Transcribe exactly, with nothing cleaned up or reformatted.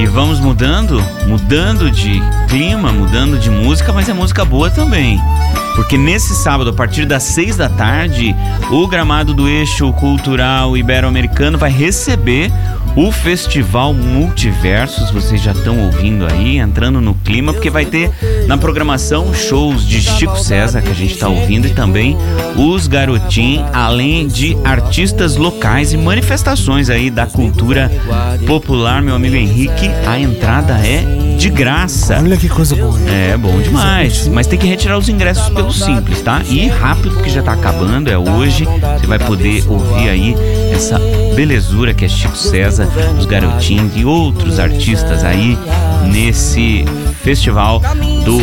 E vamos mudando, mudando de clima, mudando de música, mas é música boa também. Porque nesse sábado, a partir das seis da tarde, o Gramado do Eixo Cultural Ibero-Americano vai receber o Festival Multiversos. Vocês já estão ouvindo aí, entrando no clima, porque vai ter na programação shows de Chico César, que a gente está ouvindo, e também os Garotim, além de artistas locais e manifestações aí da cultura popular. Meu amigo Henrique, a entrada é de graça. Olha que coisa boa. É bom demais, mas tem que retirar os ingressos pelo Simples, tá? E rápido, porque já tá acabando, é hoje. Você vai poder ouvir aí essa belezura que é Chico César, os Garotinhos e outros artistas aí nesse festival do